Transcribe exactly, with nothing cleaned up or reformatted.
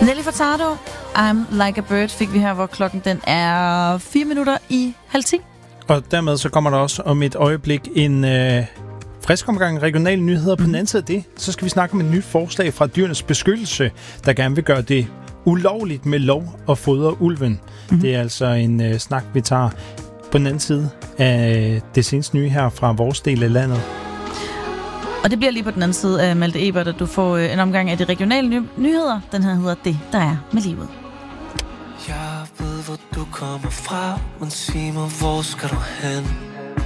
Nelly Furtado, I'm Like a Bird, fik vi her, hvor klokken den er fire minutter i halv ti. Og dermed så kommer der også om et øjeblik en øh, frisk omgang regionale nyheder. På den anden side af det, så skal vi snakke om et nyt forslag fra Dyrenes Beskyttelse, der gerne vil gøre det ulovligt med lov at fodre ulven. Mm-hmm. Det er altså en øh, snak, vi tager på den anden side af det seneste nye her fra vores del af landet. Og det bliver lige på den anden side af Malte Ebert, at du får en omgang af de regionale ny- nyheder. Den her hedder Det, der er med livet. Jeg ved, hvor du kommer fra, men sig mig, hvor skal du hen?